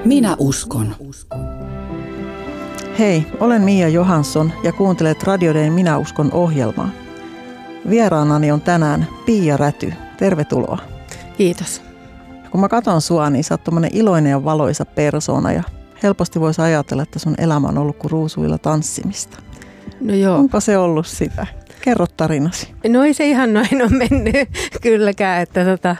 Minä uskon. Hei, olen Mia Johansson ja kuuntelet Radio Dayn Minä uskon -ohjelmaa. Vieraanani on tänään Pia Räty. Tervetuloa. Kiitos. Kun mä katson sua, niin sä oot tommonen iloinen ja valoisa persoona ja helposti voisi ajatella, että sun elämä on ollut kuin ruusuilla tanssimista. No joo. Onko se ollut sitä? Kerro tarinasi. No ei se ihan noin ole mennyt kylläkään, että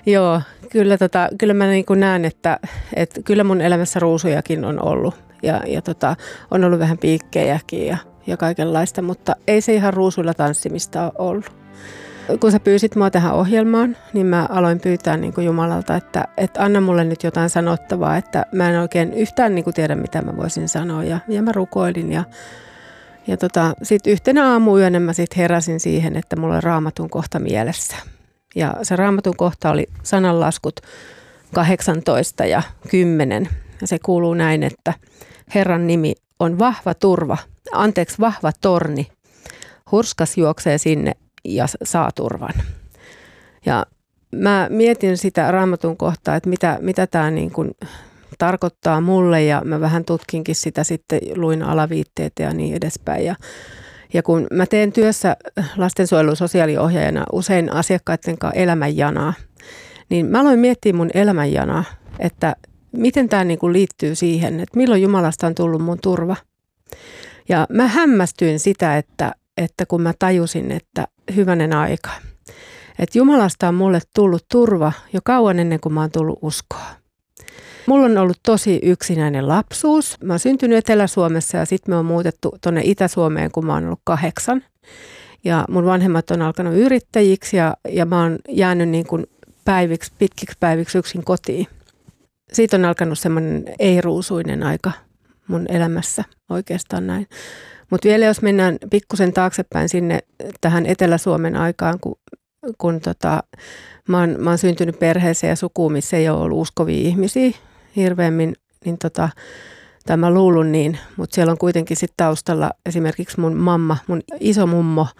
kyllä mä niin kuin näen, että kyllä mun elämässä ruusujakin on ollut ja on ollut vähän piikkejäkin ja kaikenlaista, mutta ei se ihan ruusuilla tanssimista ole ollut. Kun sä pyysit mua tähän ohjelmaan, niin mä aloin pyytää niin kuin Jumalalta, että anna mulle nyt jotain sanottavaa, että mä en oikein yhtään niin kuin tiedä, mitä mä voisin sanoa ja mä rukoilin ja sitten yhtenä aamuyönä mä sitten heräsin siihen, että mulla oli Raamatun kohta mielessä. Ja se Raamatun kohta oli sananlaskut 18 ja 10. Ja se kuuluu näin, että Herran nimi on vahva torni. Hurskas juoksee sinne ja saa turvan. Ja mä mietin sitä Raamatun kohtaa, että mitä tämä niin kuin tarkoittaa mulle ja mä vähän tutkinkin sitä sitten, luin alaviitteitä ja niin edespäin. Ja kun mä teen työssä lastensuojelun sosiaaliohjaajana usein asiakkaiden kanssa elämänjanaa, niin mä aloin miettiä mun elämänjanaa, että miten tämä niin kuin liittyy siihen, että milloin Jumalasta on tullut mun turva. Ja mä hämmästyin sitä, että kun mä tajusin, että hyvänen aika, että Jumalasta on mulle tullut turva jo kauan ennen kuin mä oon tullut uskoa. Mulla on ollut tosi yksinäinen lapsuus. Mä oon syntynyt Etelä-Suomessa ja sitten me on muutettu tuonne Itä-Suomeen, kun mä oon ollut 8. Ja mun vanhemmat on alkanut yrittäjiksi ja mä oon jäänyt niin kuin pitkiksi päiviksi yksin kotiin. Siitä on alkanut semmoinen ei-ruusuinen aika mun elämässä, oikeastaan näin. Mutta vielä jos mennään pikkusen taaksepäin sinne tähän Etelä-Suomen aikaan, kun mä oon syntynyt perheeseen ja sukuun, missä ei ole ollut uskovia ihmisiä hirveämmin, niin tai mä luulun niin, mutta siellä on kuitenkin sitten taustalla esimerkiksi mun mamma, mun isomummo